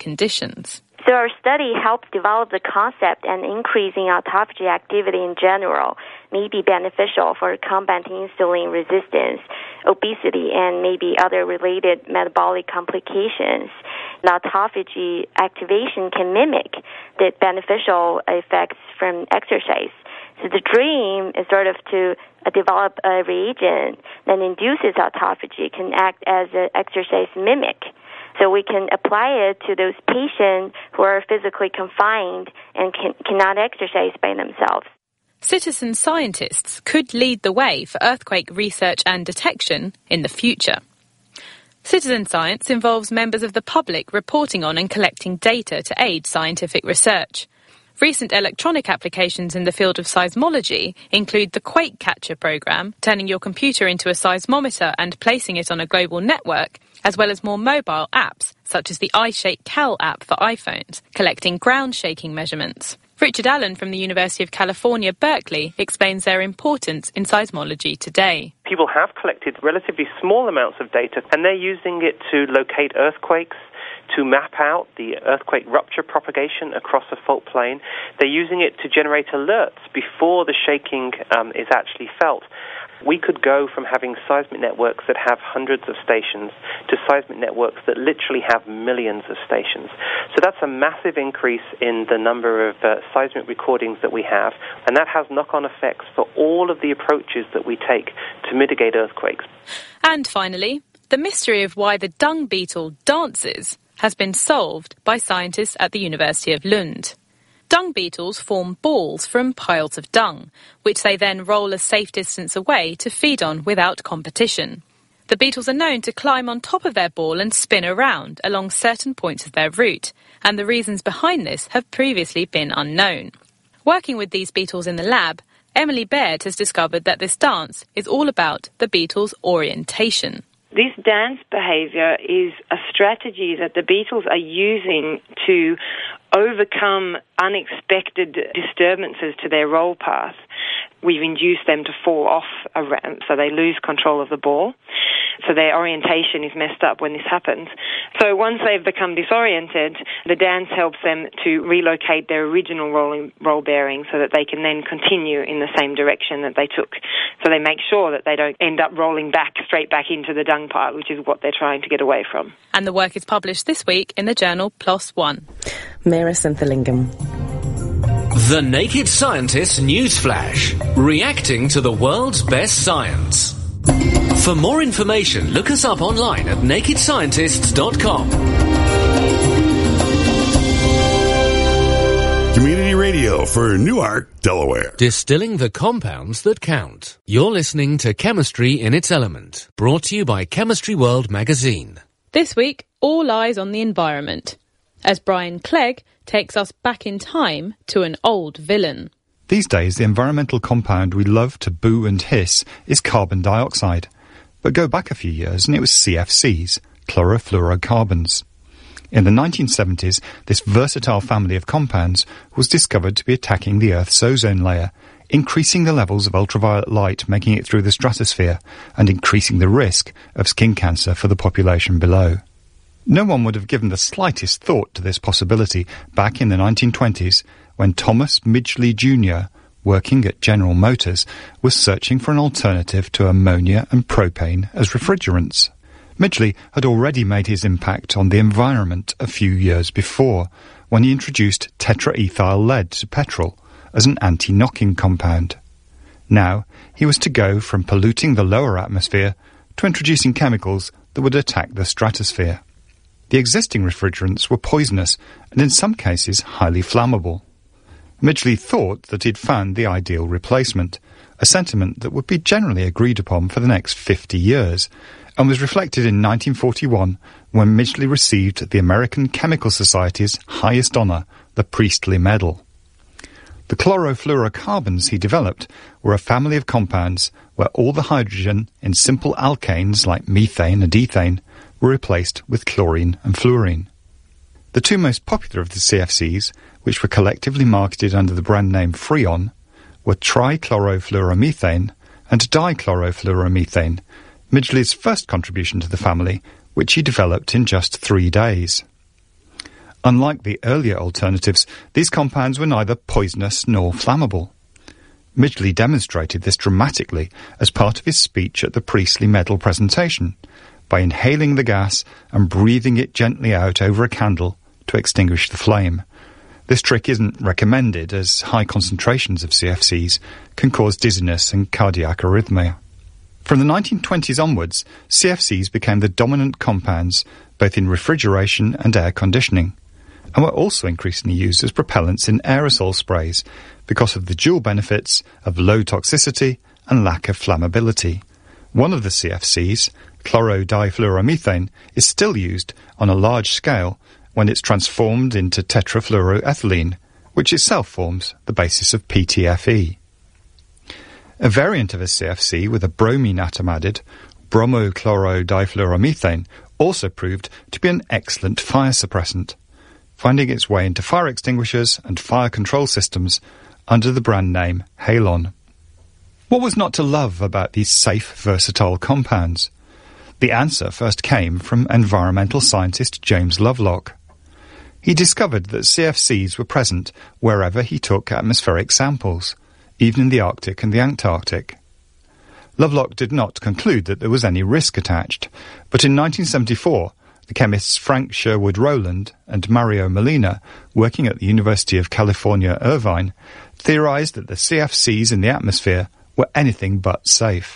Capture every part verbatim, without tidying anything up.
conditions. So our study helped develop the concept, and increasing autophagy activity in general may be beneficial for combating insulin resistance, obesity, and maybe other related metabolic complications. The autophagy activation can mimic the beneficial effects from exercise. So the dream is sort of to uh, develop a reagent that induces autophagy, can act as an exercise mimic. So we can apply it to those patients who are physically confined and can, cannot exercise by themselves. Citizen scientists could lead the way for earthquake research and detection in the future. Citizen science involves members of the public reporting on and collecting data to aid scientific research. Recent electronic applications in the field of seismology include the Quake Catcher program, turning your computer into a seismometer and placing it on a global network, as well as more mobile apps, such as the iShakeCal app for iPhones, collecting ground shaking measurements. Richard Allen from the University of California, Berkeley, explains their importance in seismology today. People have collected relatively small amounts of data, and they're using it to locate earthquakes, to map out the earthquake rupture propagation across a fault plane. They're using it to generate alerts before the shaking um, is actually felt. We could go from having seismic networks that have hundreds of stations to seismic networks that literally have millions of stations. So that's a massive increase in the number of uh, seismic recordings that we have, and that has knock-on effects for all of the approaches that we take to mitigate earthquakes. And finally, the mystery of why the dung beetle dances has been solved by scientists at the University of Lund. Dung beetles form balls from piles of dung, which they then roll a safe distance away to feed on without competition. The beetles are known to climb on top of their ball and spin around along certain points of their route, and the reasons behind this have previously been unknown. Working with these beetles in the lab, Emily Baird has discovered that this dance is all about the beetle's orientation. This dance behaviour is a strategy that the beetles are using to overcome unexpected disturbances to their roll path. We've induced them to fall off a ramp, so they lose control of the ball. So their orientation is messed up when this happens. So once they've become disoriented, the dance helps them to relocate their original rolling, roll bearing so that they can then continue in the same direction that they took. So they make sure that they don't end up rolling back straight back into the dung pile, which is what they're trying to get away from. And the work is published this week in the journal PLOS One. Meera Senthilingam. The Naked Scientist Newsflash, reacting to the world's best science. For more information, look us up online at naked scientists dot com. Community radio for Newark, Delaware. Distilling the compounds that count. You're listening to Chemistry in its Element, brought to you by Chemistry World magazine. This week, all eyes on the environment, as Brian Clegg takes us back in time to an old villain. These days, the environmental compound we love to boo and hiss is carbon dioxide. But go back a few years and it was C F Cs, chlorofluorocarbons. In the nineteen seventies, this versatile family of compounds was discovered to be attacking the Earth's ozone layer, increasing the levels of ultraviolet light making it through the stratosphere and increasing the risk of skin cancer for the population below. No one would have given the slightest thought to this possibility back in the nineteen twenties when Thomas Midgley Junior, working at General Motors, was searching for an alternative to ammonia and propane as refrigerants. Midgley had already made his impact on the environment a few years before when he introduced tetraethyl lead to petrol as an anti-knocking compound. Now he was to go from polluting the lower atmosphere to introducing chemicals that would attack the stratosphere. The existing refrigerants were poisonous and in some cases highly flammable. Midgley thought that he'd found the ideal replacement, a sentiment that would be generally agreed upon for the next fifty years, and was reflected in nineteen forty-one when Midgley received the American Chemical Society's highest honour, the Priestley Medal. The chlorofluorocarbons he developed were a family of compounds where all the hydrogen in simple alkanes like methane and ethane were replaced with chlorine and fluorine. The two most popular of the C F Cs, which were collectively marketed under the brand name Freon, were trichlorofluoromethane and dichlorofluoromethane, Midgley's first contribution to the family, which he developed in just three days. Unlike the earlier alternatives, these compounds were neither poisonous nor flammable. Midgley demonstrated this dramatically as part of his speech at the Priestley Medal presentation, by inhaling the gas and breathing it gently out over a candle to extinguish the flame. This trick isn't recommended, as high concentrations of C F Cs can cause dizziness and cardiac arrhythmia. From the nineteen twenties onwards, C F Cs became the dominant compounds both in refrigeration and air conditioning, and were also increasingly used as propellants in aerosol sprays because of the dual benefits of low toxicity and lack of flammability. One of the C F Cs, chlorodifluoromethane, is still used on a large scale when it's transformed into tetrafluoroethylene, which itself forms the basis of P T F E. A variant of a C F C with a bromine atom added, bromochlorodifluoromethane, also proved to be an excellent fire suppressant, finding its way into fire extinguishers and fire control systems under the brand name Halon. What was not to love about these safe, versatile compounds? The answer first came from environmental scientist James Lovelock. He discovered that C F Cs were present wherever he took atmospheric samples, even in the Arctic and the Antarctic. Lovelock did not conclude that there was any risk attached, but in nineteen seventy-four, the chemists Frank Sherwood Rowland and Mario Molina, working at the University of California, Irvine, theorized that the C F Cs in the atmosphere were anything but safe.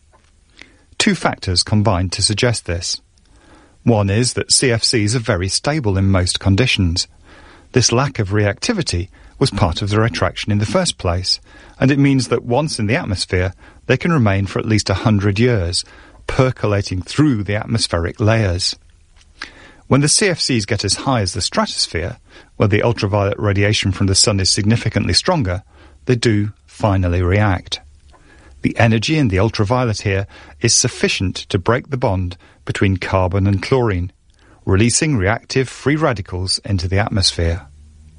Two factors combined to suggest this. One is that C F Cs are very stable in most conditions. This lack of reactivity was part of their attraction in the first place, and it means that once in the atmosphere, they can remain for at least a hundred years, percolating through the atmospheric layers. When the C F Cs get as high as the stratosphere, where the ultraviolet radiation from the sun is significantly stronger, they do finally react. The energy in the ultraviolet here is sufficient to break the bond between carbon and chlorine, releasing reactive free radicals into the atmosphere.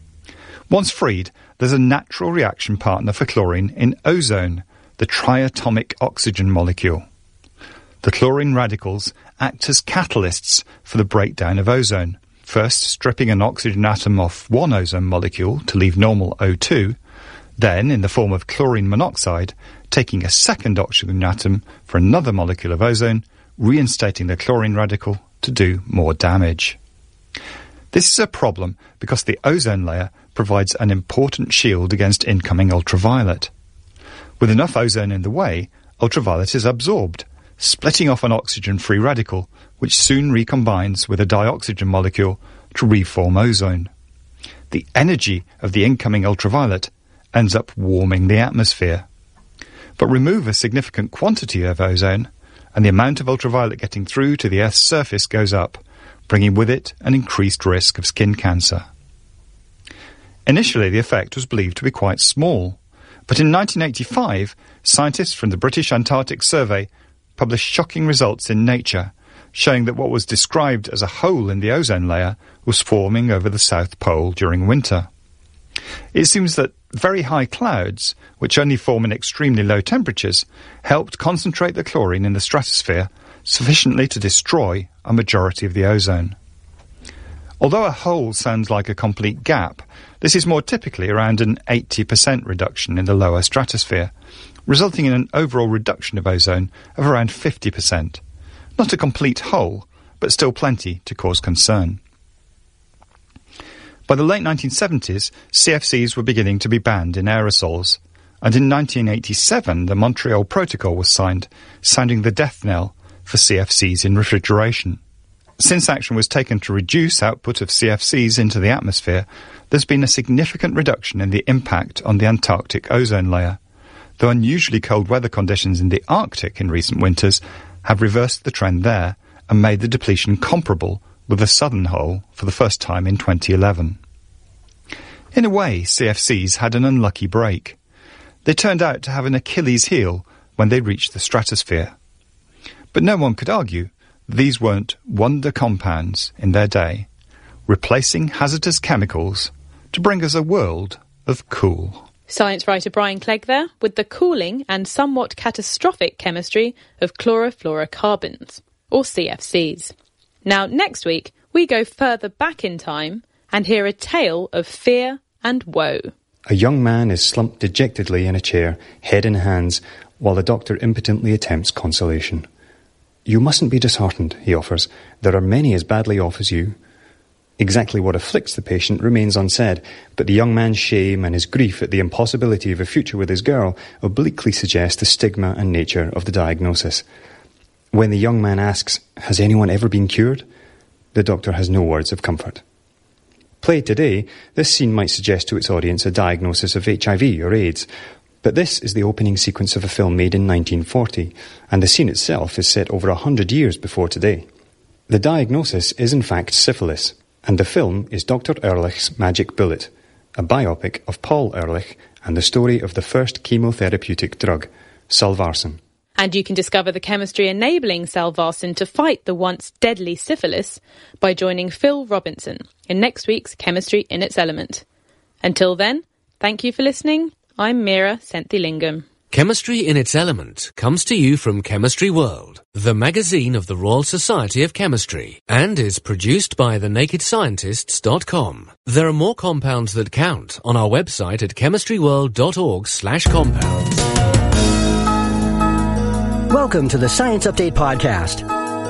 Once freed, there's a natural reaction partner for chlorine in ozone, the triatomic oxygen molecule. The chlorine radicals act as catalysts for the breakdown of ozone, first stripping an oxygen atom off one ozone molecule to leave normal O two, then, in the form of chlorine monoxide, taking a second oxygen atom for another molecule of ozone, reinstating the chlorine radical to do more damage. This is a problem because the ozone layer provides an important shield against incoming ultraviolet. With enough ozone in the way, ultraviolet is absorbed, splitting off an oxygen-free radical, which soon recombines with a dioxygen molecule to reform ozone. The energy of the incoming ultraviolet ends up warming the atmosphere. But remove a significant quantity of ozone, and the amount of ultraviolet getting through to the Earth's surface goes up, bringing with it an increased risk of skin cancer. Initially, the effect was believed to be quite small, but in nineteen eighty-five, scientists from the British Antarctic Survey published shocking results in Nature, showing that what was described as a hole in the ozone layer was forming over the South Pole during winter. It seems that very high clouds, which only form in extremely low temperatures, helped concentrate the chlorine in the stratosphere sufficiently to destroy a majority of the ozone. Although a hole sounds like a complete gap, this is more typically around an eighty percent reduction in the lower stratosphere, resulting in an overall reduction of ozone of around fifty percent. Not a complete hole, but still plenty to cause concern. By the late nineteen seventies, C F Cs were beginning to be banned in aerosols, and in nineteen eighty-seven the Montreal Protocol was signed, sounding the death knell for C F Cs in refrigeration. Since action was taken to reduce output of C F Cs into the atmosphere, there's been a significant reduction in the impact on the Antarctic ozone layer, though unusually cold weather conditions in the Arctic in recent winters have reversed the trend there and made the depletion comparable with the southern hole for the first time in twenty eleven. In a way, C F Cs had an unlucky break. They turned out to have an Achilles heel when they reached the stratosphere. But no one could argue these weren't wonder compounds in their day, replacing hazardous chemicals to bring us a world of cool. Science writer Brian Clegg there with the cooling and somewhat catastrophic chemistry of chlorofluorocarbons, or C F Cs. Now, next week, we go further back in time and hear a tale of fear and woe. A young man is slumped dejectedly in a chair, head in hands, while the doctor impotently attempts consolation. "You mustn't be disheartened," he offers. "There are many as badly off as you." Exactly what afflicts the patient remains unsaid, but the young man's shame and his grief at the impossibility of a future with his girl obliquely suggest the stigma and nature of the diagnosis. When the young man asks, "Has anyone ever been cured?" the doctor has no words of comfort. Played today, this scene might suggest to its audience a diagnosis of H I V or AIDS, but this is the opening sequence of a film made in nineteen forty, and the scene itself is set over a hundred years before today. The diagnosis is in fact syphilis, and the film is Doctor Ehrlich's Magic Bullet, a biopic of Paul Ehrlich and the story of the first chemotherapeutic drug, Salvarsan. And you can discover the chemistry enabling Salvarsan to fight the once deadly syphilis by joining Phil Robinson in next week's Chemistry in Its Element. Until then, thank you for listening. I'm Meera Senthilingam. Chemistry in Its Element comes to you from Chemistry World, the magazine of the Royal Society of Chemistry, and is produced by the naked scientists dot com. There are more compounds that count on our website at chemistry world dot org slash compounds. Welcome to the Science Update Podcast.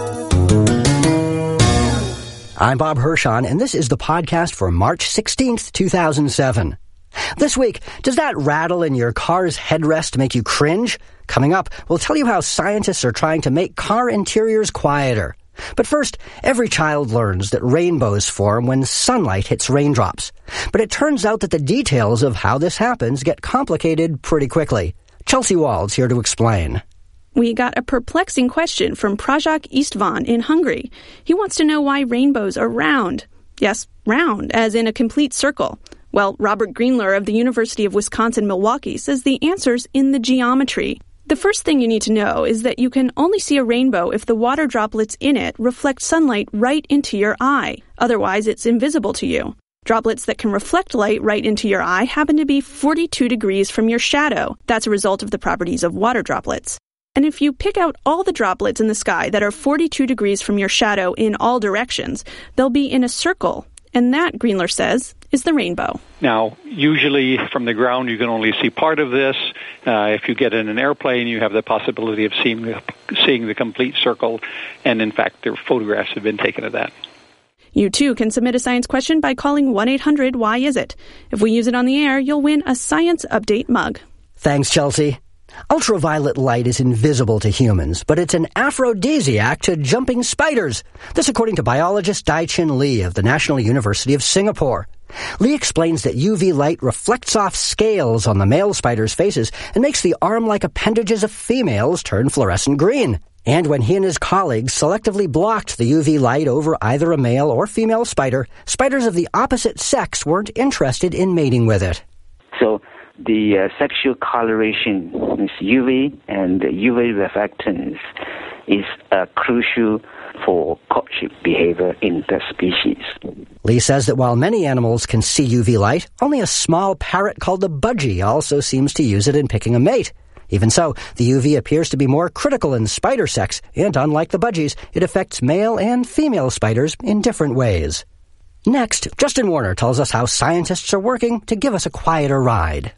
I'm Bob Hirschon, and this is the podcast for March sixteenth, two thousand seven. This week, does that rattle in your car's headrest make you cringe? Coming up, we'll tell you how scientists are trying to make car interiors quieter. But first, every child learns that rainbows form when sunlight hits raindrops. But it turns out that the details of how this happens get complicated pretty quickly. Chelsea Wald's here to explain. We got a perplexing question from Prajak Istvan in Hungary. He wants to know why rainbows are round. Yes, round, as in a complete circle. Well, Robert Greenler of the University of Wisconsin-Milwaukee says the answer's in the geometry. The first thing you need to know is that you can only see a rainbow if the water droplets in it reflect sunlight right into your eye. Otherwise, it's invisible to you. Droplets that can reflect light right into your eye happen to be forty-two degrees from your shadow. That's a result of the properties of water droplets. And if you pick out all the droplets in the sky that are forty-two degrees from your shadow in all directions, they'll be in a circle. And that, Greenler says, is the rainbow. Now, usually from the ground you can only see part of this. Uh, if you get in an airplane, you have the possibility of seeing the, seeing the complete circle. And in fact, there photographs have been taken of that. You too can submit a science question by calling one eight hundred why is it. If we use it on the air, you'll win a Science Update mug. Thanks, Chelsea. Ultraviolet light is invisible to humans, but it's an aphrodisiac to jumping spiders. This according to biologist Dai-Chin Lee of the National University of Singapore. Lee explains that U V light reflects off scales on the male spiders' faces and makes the arm-like appendages of females turn fluorescent green. And when he and his colleagues selectively blocked the U V light over either a male or female spider, spiders of the opposite sex weren't interested in mating with it. So the uh, sexual coloration is U V, and the U V reflectance is uh, crucial for courtship behavior in the species. Lee says that while many animals can see U V light, only a small parrot called the budgie also seems to use it in picking a mate. Even so, the U V appears to be more critical in spider sex, and unlike the budgies, it affects male and female spiders in different ways. Next, Justin Warner tells us how scientists are working to give us a quieter ride.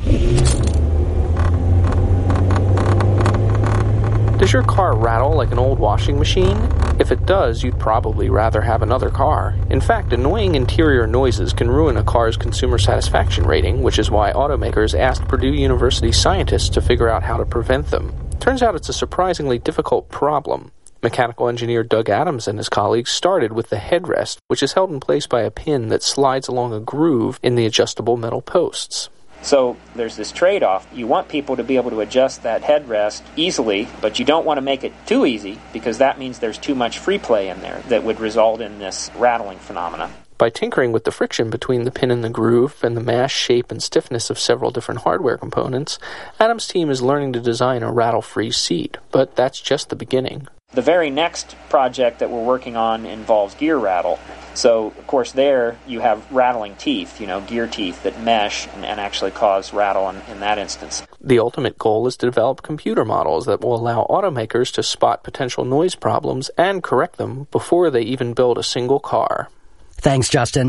Does your car rattle like an old washing machine? If it does, you'd probably rather have another car. In fact, annoying interior noises can ruin a car's consumer satisfaction rating, which is why automakers asked Purdue University scientists to figure out how to prevent them. Turns out it's a surprisingly difficult problem. Mechanical engineer Doug Adams and his colleagues started with the headrest, which is held in place by a pin that slides along a groove in the adjustable metal posts. So there's this trade-off. You want people to be able to adjust that headrest easily, but you don't want to make it too easy because that means there's too much free play in there that would result in this rattling phenomena. By tinkering with the friction between the pin and the groove and the mass, shape, and stiffness of several different hardware components, Adams' team is learning to design a rattle-free seat, but that's just the beginning. The very next project that we're working on involves gear rattle. So, of course, there you have rattling teeth, you know, gear teeth that mesh and, and actually cause rattle in, in that instance. The ultimate goal is to develop computer models that will allow automakers to spot potential noise problems and correct them before they even build a single car. Thanks, Justin.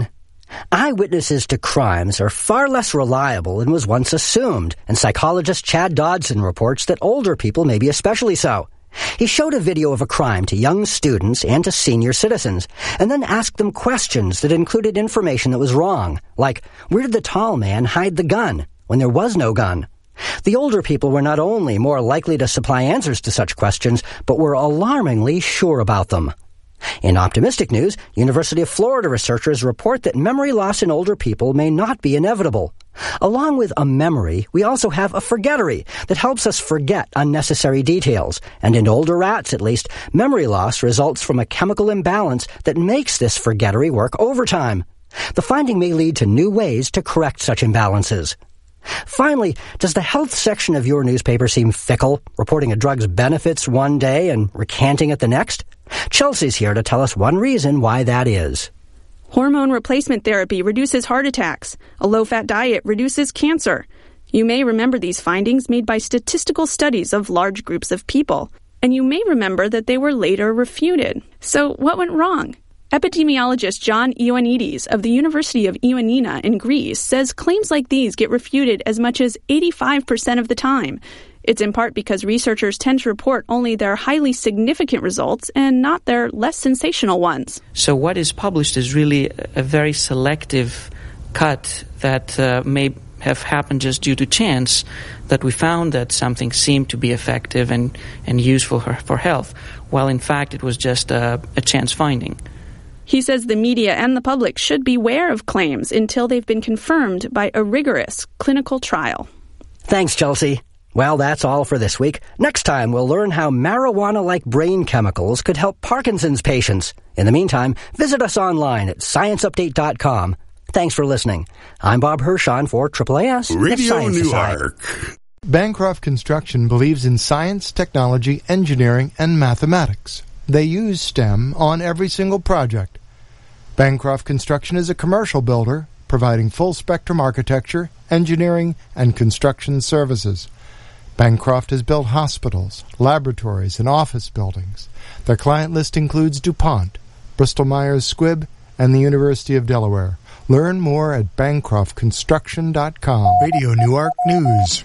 Eyewitnesses to crimes are far less reliable than was once assumed, and psychologist Chad Dodson reports that older people may be especially so. He showed a video of a crime to young students and to senior citizens, and then asked them questions that included information that was wrong, like, where did the tall man hide the gun when there was no gun? The older people were not only more likely to supply answers to such questions, but were alarmingly sure about them. In optimistic news, University of Florida researchers report that memory loss in older people may not be inevitable. Along with a memory, we also have a forgettery that helps us forget unnecessary details. And in older rats, at least, memory loss results from a chemical imbalance that makes this forgettery work overtime. The finding may lead to new ways to correct such imbalances. Finally, does the health section of your newspaper seem fickle, reporting a drug's benefits one day and recanting it the next? Chelsea's here to tell us one reason why that is. Hormone replacement therapy reduces heart attacks. A low-fat diet reduces cancer. You may remember these findings made by statistical studies of large groups of people. And you may remember that they were later refuted. So what went wrong? Epidemiologist John Ioannidis of the University of Ioannina in Greece says claims like these get refuted as much as eighty-five percent of the time. It's in part because researchers tend to report only their highly significant results and not their less sensational ones. So what is published is really a very selective cut that uh, may have happened just due to chance, that we found that something seemed to be effective and, and useful for, for health, while in fact it was just a, a chance finding. He says the media and the public should beware of claims until they've been confirmed by a rigorous clinical trial. Thanks, Chelsea. Well, that's all for this week. Next time, we'll learn how marijuana-like brain chemicals could help Parkinson's patients. In the meantime, visit us online at science update dot com. Thanks for listening. I'm Bob Hirschon for Triple A S, Radio the Science Newark. Society. Bancroft Construction believes in science, technology, engineering, and mathematics. They use STEM on every single project. Bancroft Construction is a commercial builder, providing full-spectrum architecture, engineering, and construction services. Bancroft has built hospitals, laboratories, and office buildings. Their client list includes DuPont, Bristol-Myers Squibb, and the University of Delaware. Learn more at bancroft construction dot com. Radio Newark News.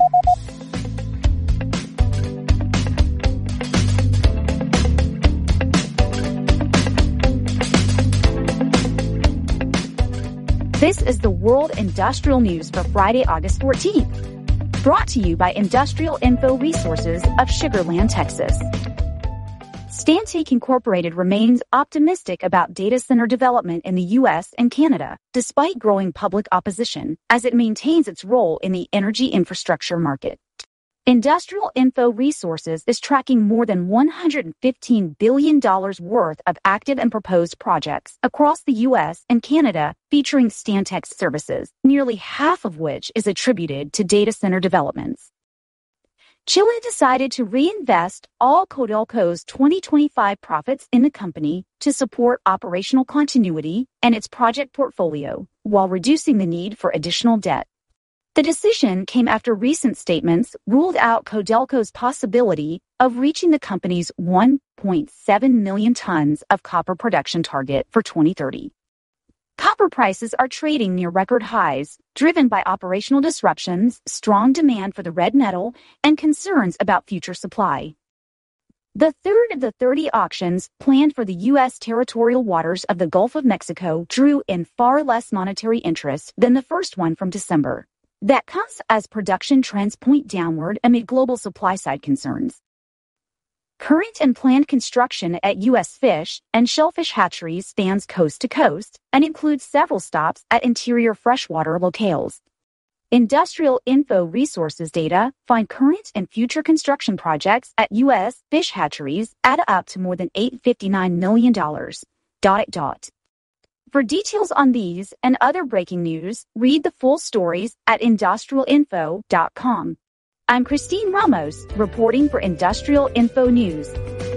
This is the World Industrial News for Friday, August fourteenth. Brought to you by Industrial Info Resources of Sugar Land, Texas. Stantec Incorporated remains optimistic about data center development in the U S and Canada, despite growing public opposition, as it maintains its role in the energy infrastructure market. Industrial Info Resources is tracking more than one hundred fifteen billion dollars worth of active and proposed projects across the U S and Canada featuring Stantec's services, nearly half of which is attributed to data center developments. Chile decided to reinvest all Codelco's twenty twenty-five profits in the company to support operational continuity and its project portfolio, while reducing the need for additional debt. The decision came after recent statements ruled out Codelco's possibility of reaching the company's one point seven million tons of copper production target for twenty thirty. Copper prices are trading near record highs, driven by operational disruptions, strong demand for the red metal, and concerns about future supply. The third of the thirty auctions planned for the U S territorial waters of the Gulf of Mexico drew in far less monetary interest than the first one from December. That comes as production trends point downward amid global supply-side concerns. Current and planned construction at U S fish and shellfish hatcheries spans coast to coast and includes several stops at interior freshwater locales. Industrial Info Resources data find current and future construction projects at U S fish hatcheries add up to more than eight hundred fifty-nine million dollars. Dot dot. For details on these and other breaking news, read the full stories at industrial info dot com. I'm Christine Ramos, reporting for Industrial Info News.